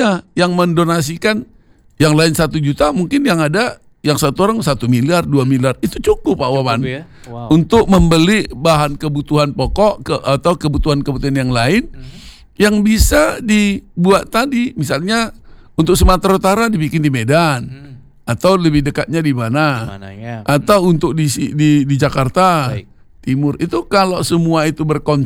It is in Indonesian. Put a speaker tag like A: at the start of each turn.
A: Iya, yang mendonasikan yang lain 1 juta, mungkin yang ada yang satu orang 1 miliar, 2 miliar. Itu cukup Pak Wawan.
B: ya? Wow.
A: Untuk membeli bahan kebutuhan pokok atau kebutuhan-kebutuhan yang lain yang bisa dibuat tadi. Misalnya untuk Sumatera Utara dibikin di Medan. Atau lebih dekatnya di mana?
B: Ya?
A: Atau untuk di Jakarta
B: Baik.
A: Timur. Itu kalau semua itu